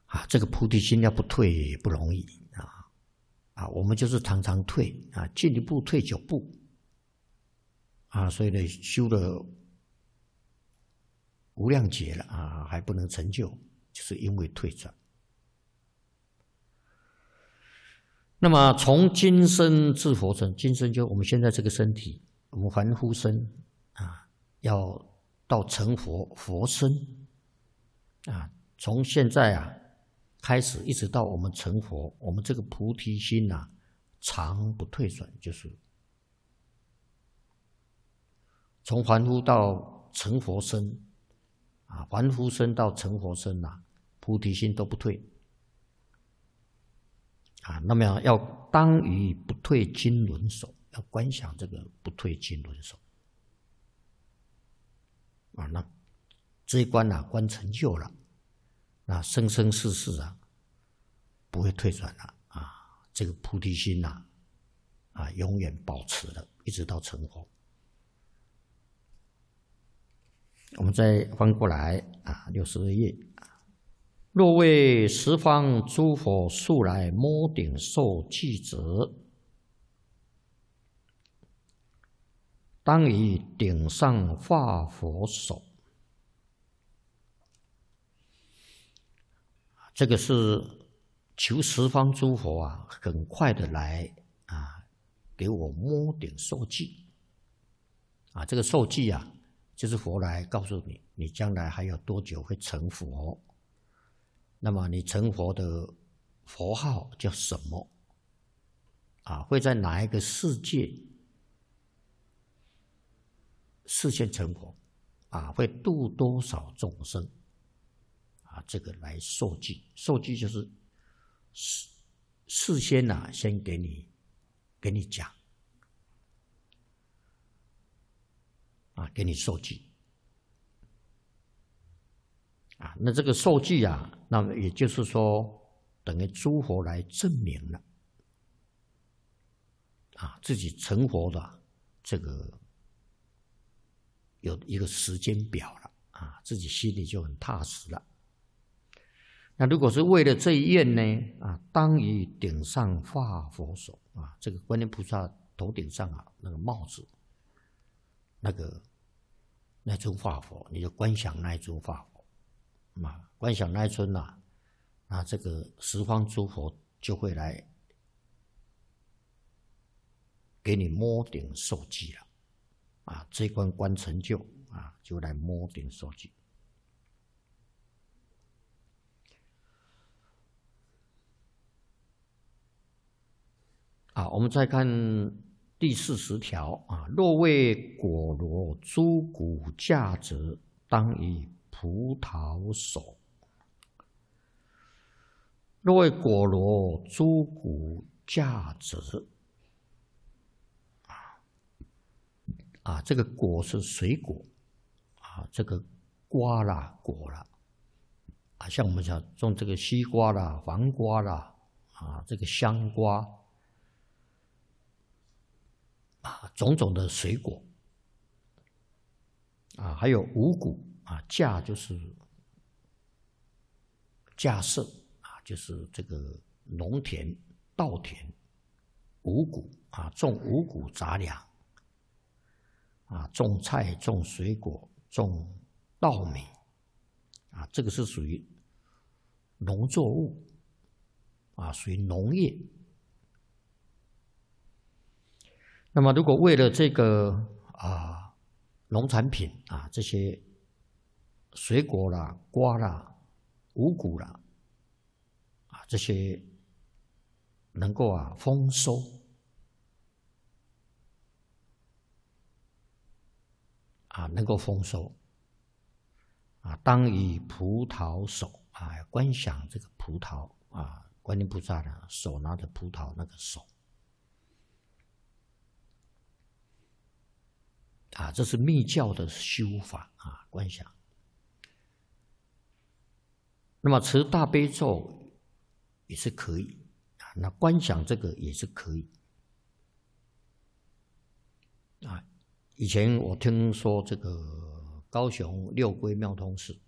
这个菩提心要不退也不容易我们就是常常退进一步退9步所以呢，修了无量劫了还不能成就，就是因为退转。那么从今生至佛身，今生就我们现在这个身体，我们凡夫身要到成佛身从现在开始一直到我们成佛，我们这个菩提心常不退转，就是从凡夫到成佛身凡夫身到成佛身菩提心都不退那么要当于不退金轮手，要观想这个不退金轮手那这一关关成就了，那生生世世不会退转了这个菩提心永远保持了，一直到成佛。我们再翻过来62页若为十方诸佛速来摸顶受记者，当于顶上化佛手。这个是求十方诸佛很快的来给我摸顶受记这个受记就是佛来告诉你，你将来还有多久会成佛，那么你成佛的佛号叫什么会在哪一个世界示现成佛会度多少众生这个来受记。受记就是事先先给你讲给你受记那这个受记那么也就是说等于诸佛来证明了自己成佛的这个有一个时间表了自己心里就很踏实了。那如果是为了这一愿呢当于顶上化佛手这个观音菩萨头顶上那个帽子，那尊化佛，你就观想那一尊化佛观想那一尊这个十方诸佛就会来给你摸顶受记了这一关观成就就来摸顶受记。我们再看第40条若为果罗诸古价者，当以葡萄手。若为果罗诸古价者这个果是水果这个瓜啦果啦像我们讲种这个西瓜啦黄瓜啦这个香瓜种种的水果还有五谷稼就是稼穑就是这个农田稻田，五谷种五谷杂粮种菜种水果种稻米这个是属于农作物属于农业。那么如果为了这个农产品这些水果啦瓜啦五谷啦这些能够丰收能够丰收当以葡萄手观想这个葡萄观音菩萨的手拿着葡萄那个手这是密教的修法观想。那么持大悲咒也是可以那观想这个也是可以以前我听说这个高雄六龟妙通寺